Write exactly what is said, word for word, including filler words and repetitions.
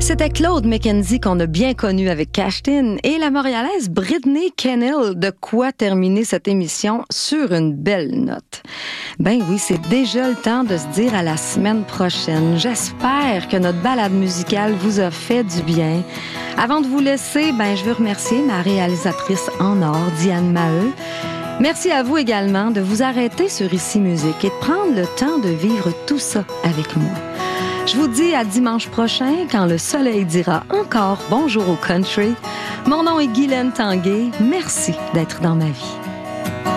C'était Claude McKenzie qu'on a bien connu avec Cashed In et la Montréalaise Brittany Kennel. De quoi terminer cette émission sur une belle note. Ben oui, c'est déjà le temps de se dire à la semaine prochaine. J'espère que notre balade musicale vous a fait du bien. Avant de vous laisser, ben je veux remercier ma réalisatrice en or, Diane Maheu. Merci à vous également de vous arrêter sur Ici Musique et de prendre le temps de vivre tout ça avec moi. Je vous dis à dimanche prochain quand le soleil dira encore bonjour au country. Mon nom est Guylaine Tanguay. Merci d'être dans ma vie.